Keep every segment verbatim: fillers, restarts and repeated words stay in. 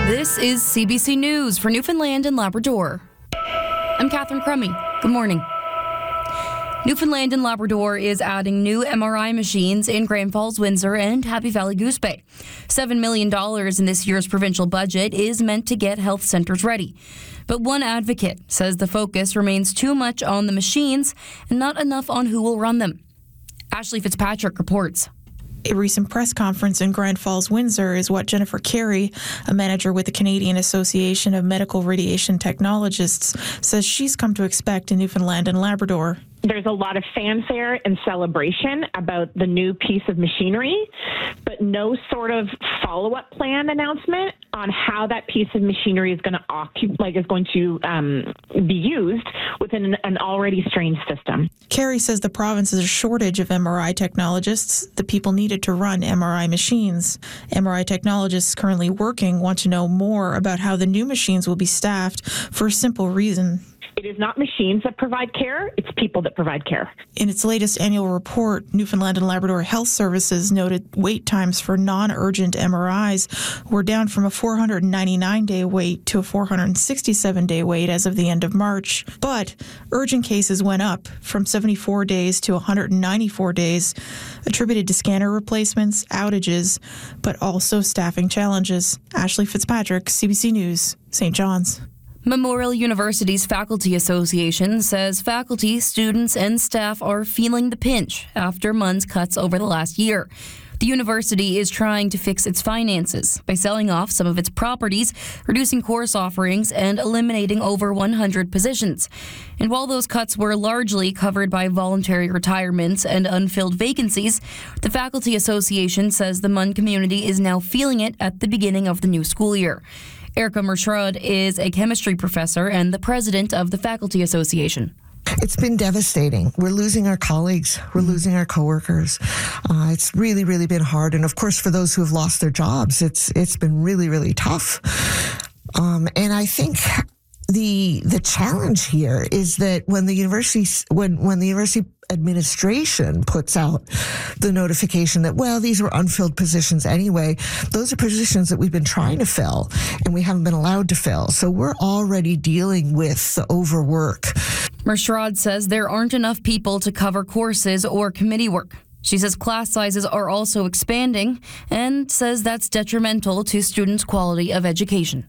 This is C B C News for Newfoundland and Labrador. I'm Catherine Crummy. Good morning. Newfoundland and Labrador is adding new M R I machines in Grand Falls, Windsor, and Happy Valley Goose Bay. seven million dollars in this year's provincial budget is meant to get health centres ready. But one advocate says the focus remains too much on the machines and not enough on who will run them. Ashley Fitzpatrick reports. A recent press conference in Grand Falls, Windsor is what Jennifer Carey, a manager with the Canadian Association of Medical Radiation Technologists, says she's come to expect in Newfoundland and Labrador. There's a lot of fanfare and celebration about the new piece of machinery, but no sort of follow-up plan announcement on how that piece of machinery is going to occup- like is going to um, be used within an, an already strained system. Carey says the province has a shortage of M R I technologists, the people needed to run M R I machines. M R I technologists currently working want to know more about how the new machines will be staffed for a simple reason. It is not machines that provide care, it's people that provide care. In its latest annual report, Newfoundland and Labrador Health Services noted wait times for non-urgent M R Is were down from a four hundred ninety-nine day wait to a four hundred sixty-seven day wait as of the end of March. But urgent cases went up from seventy-four days to one hundred ninety-four days, attributed to scanner replacements, outages, but also staffing challenges. Ashley Fitzpatrick, C B C News, Saint John's. Memorial University's Faculty Association says faculty, students, and staff are feeling the pinch after M U N's cuts over the last year. The university is trying to fix its finances by selling off some of its properties, reducing course offerings, and eliminating over one hundred positions. And while those cuts were largely covered by voluntary retirements and unfilled vacancies, the Faculty Association says the M U N community is now feeling it at the beginning of the new school year. Erica Merschrod is a chemistry professor and the president of the Faculty Association. It's been devastating. We're losing our colleagues. We're losing our coworkers. Uh, it's really, really been hard. And of course, for those who have lost their jobs, it's it's been really, really tough. Um, and I think the the challenge here is that when the university when when the university administration puts out the notification that, well, these were unfilled positions anyway, those are positions that we've been trying to fill and we haven't been allowed to fill. So we're already dealing with the overwork. Merschrod says there aren't enough people to cover courses or committee work. She says class sizes are also expanding and says that's detrimental to students' quality of education.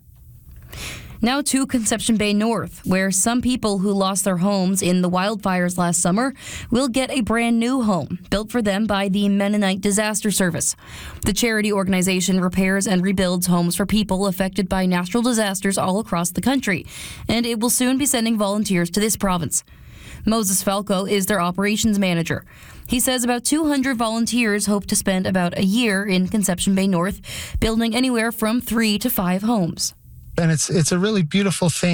Now to Conception Bay North, where some people who lost their homes in the wildfires last summer will get a brand new home built for them by the Mennonite Disaster Service. The charity organization repairs and rebuilds homes for people affected by natural disasters all across the country, and it will soon be sending volunteers to this province. Moses Falco is their operations manager. He says about two hundred volunteers hope to spend about a year in Conception Bay North, building anywhere from three to five homes. And it's it's a really beautiful thing.